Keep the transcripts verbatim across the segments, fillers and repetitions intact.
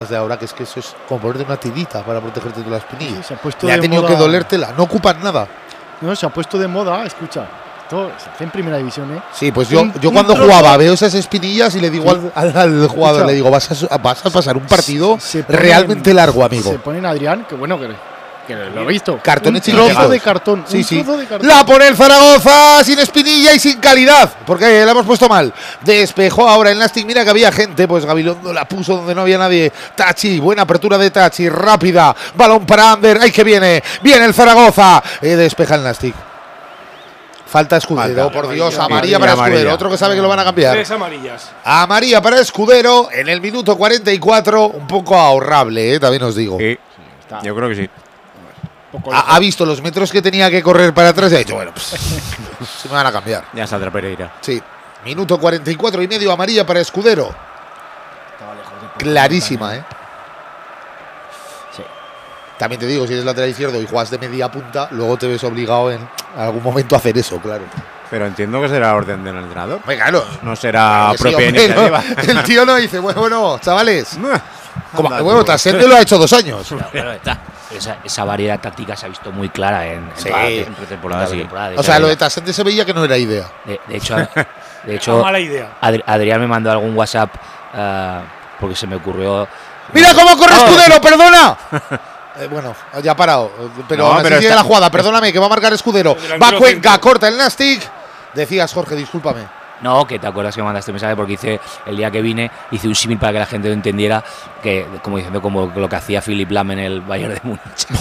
de ahora, que es que eso es como ponerte una tirita para protegerte de la espinilla. Sí, se ha puesto Le ha de tenido moda- que dolértela, no ocupan nada. No, se ha puesto de moda, escucha. Esto se hace en primera división, ¿eh? Sí, pues yo, Un- yo un cuando trozo- jugaba veo esas espinillas y le digo Sí. al, al- al jugador, Escucha. le digo, vas a, vas a pasar un partido Se ponen- realmente largo, amigo. Se ponen Adrián, que bueno, que, que lo he visto. Cartones un trozo chiquititos. de cartón. Sí, un sí. trozo de cartón. La pone el Zaragoza sin espinilla y sin calidad, porque la hemos puesto mal. Despejó ahora el Nastic, mira que había gente, pues Gabilondo la puso donde no había nadie. Tachi, buena apertura de Tachi, rápida. Balón para Ander, ¡ay que viene! Viene el Zaragoza. Eh, despeja el Nastic. Falta Escudero, Falta. por Dios, Amarilla. amarilla para Amarilla. Escudero, otro que sabe que lo van a cambiar. Tres amarillas. Amarilla para Escudero en el minuto cuarenta y cuatro, un poco ahorrable, eh, también os digo. Sí, yo creo que sí. Poco Ha, ha visto los metros que tenía que correr para atrás y ha dicho, bueno, pues, se me van a cambiar. Ya saldrá Pereira. Sí, minuto cuarenta y cuatro y medio, amarilla para Escudero. Estaba lejos de portería Clarísima, ¿eh? también. Sí. También te digo, si eres lateral izquierdo y juegas de media punta, luego te ves obligado en algún momento a hacer eso, claro. Pero entiendo que será orden del entrenador. Venga, claro. No será Que sí, propia hombre, no. iniciativa. El tío no dice, bueno, bueno, chavales. Como, Anda, bueno, tú. Trascende lo ha hecho dos años. Pero, pero está, esa, esa variedad táctica se ha visto muy clara en, en Sí. toda la te- en pretemporada. Sí. temporada, O sea, lo de de, Trascende se veía que no era idea. de hecho, de Una hecho mala idea. Adri- Adrián me mandó algún WhatsApp ah, porque se me ocurrió. ¡Mira cómo corre No. Escudero! ¡Perdona! Eh, bueno, ya ha parado. Pero, No, aún así pero sigue está- la jugada. Perdóname, que va a marcar Escudero. El Va delantero Cuenca, centro. corta el Nastic. Decías, Jorge, discúlpame. No, que te acuerdas que me mandaste un mensaje porque hice el día que vine, hice un símil para que la gente lo entendiera, que como diciendo como lo que hacía Philip Lahm en el Bayern de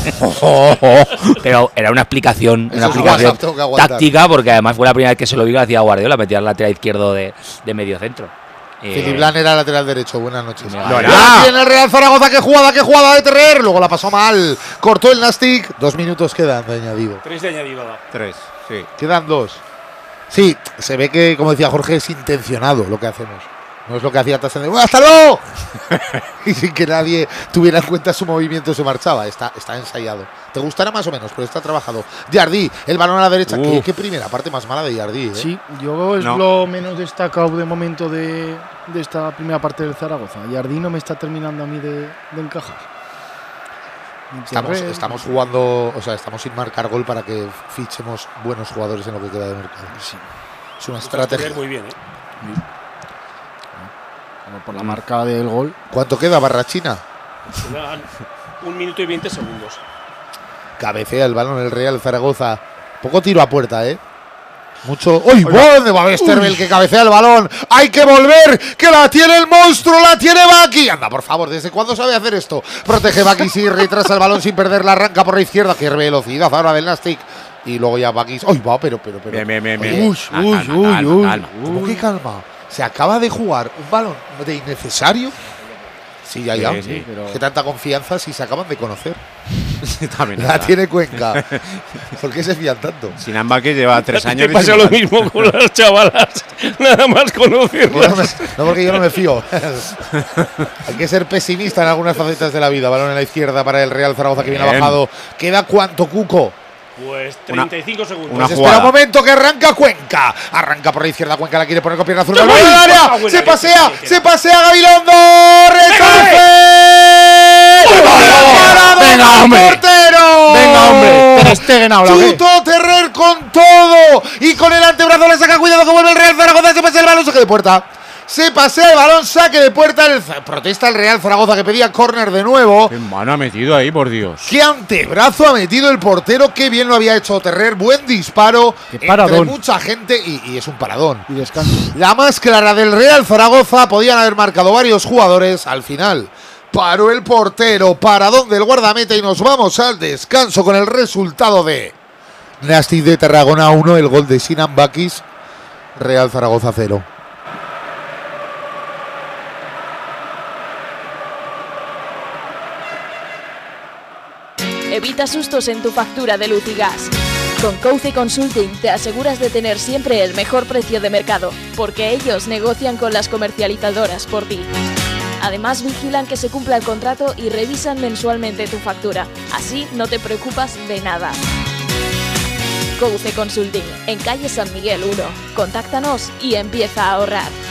Múnich. Pero era una explicación, Eso una es explicación WhatsApp, tengo que aguantar. táctica, porque además fue la primera vez que se lo vi que hacía Guardiola, metía al lateral izquierdo de, de medio centro. Eh, Philip Lahm era lateral derecho. Buenas noches. Lo hará. Ahora tiene el Real Zaragoza. ¡Qué jugada, qué jugada de Terrer! Luego la pasó mal. Cortó el Nastic. Dos minutos quedan de añadido. Tres de añadido. da. Tres, sí. Quedan dos. Sí, se ve que, como decía Jorge, es intencionado lo que hacemos. No es lo que hacía Trascende. ¡Bueno, ¡hasta luego! Y sin que nadie tuviera en cuenta su movimiento se marchaba. Está, está ensayado. Te gustará más o menos, pero está trabajado. Jardí, el balón a la derecha. ¿Qué, Uf. qué primera parte más mala de Jardí, ¿eh? Sí, yo es No. lo menos destacado de momento de, de esta primera parte del Zaragoza. Jardín no me está terminando a mí de, de encajar. Estamos, Terrer, estamos jugando, o sea, estamos sin marcar gol para que fichemos buenos jugadores en lo que queda de mercado. Sí, Es una Estrategia estrategia. muy bien, ¿eh? como por la marca del gol. ¿Cuánto queda, Barrachina? Quedan un minuto y veinte segundos. Cabecea el balón el Real Zaragoza. Poco tiro a puerta, ¿eh? Mucho. ¡Uy! ¿Dónde va Westerveld que cabecea el balón? ¡Hay que volver! ¡Que la tiene el monstruo! ¡La tiene Baki! Anda, por favor, ¿desde cuándo sabe hacer esto? Protege Baki, sí, retrasa el balón sin perder la arranca por la izquierda. ¡Qué velocidad ahora del Nastic! Y luego ya Baki. ¡Uy, va! Pero, pero, pero. Bien, bien, bien, Oye, bien. Uy, Ah, uy, calma, uy, calma, uy. calma. ¿Cómo que calma? ¿Se acaba de jugar un balón de innecesario? Sí, ya, ya. Sí, sí, pero- ¿Qué tanta confianza si se acaban de conocer? También La está. tiene Cuenca. ¿Por qué se fían tanto? Sinan Bakis lleva tres años. Te pasa lo diciendo- mismo con las chavalas. Nada más Yo no, conocerlas. me- no, porque yo no me fío. Hay que ser pesimista en algunas facetas de la vida. Balón en la izquierda para el Real Zaragoza que viene Bien. bajado. ¿Queda cuánto, Cuco? Pues treinta y cinco segundos. una Pues jugada. espera un momento que arranca Cuenca. Arranca por la izquierda. Cuenca la quiere poner con pierna azul. ¡Uy! ¡Al borde del área! ¡Ah, buena ¡Se que pasea! sí, que sí! ¡Se pasea Gabilondo! ¡Rechace! ¡Parado Venga, del hombre! ¡Portero! Venga, hombre. Ter Stegen habla, ¿qué? Chuto Terrer con todo. Y con el antebrazo le saca. Cuidado que vuelve el Real Zaragoza. Se pasea el balón. Saque de puerta. Se pasea el balón. Saque de puerta. El, protesta el Real Zaragoza que pedía córner de nuevo. Qué mano ha metido ahí, por Dios. Qué antebrazo ha metido el portero. Qué bien lo había hecho Terrer. Buen disparo. Qué Entre paradón. mucha gente. Y, y es un paradón. Y descanso. La más clara del Real Zaragoza. Podían haber marcado varios jugadores. Al final paró el portero. Paradón del guardameta. Y nos vamos al descanso con el resultado de Nastic de Tarragona uno. El gol de Sinan Bakis. Real Zaragoza cero. Evita sustos en tu factura de luz y gas. Con Couce Consulting te aseguras de tener siempre el mejor precio de mercado, porque ellos negocian con las comercializadoras por ti. Además, vigilan que se cumpla el contrato y revisan mensualmente tu factura. Así no te preocupas de nada. Couce Consulting, en calle San Miguel uno. Contáctanos y empieza a ahorrar.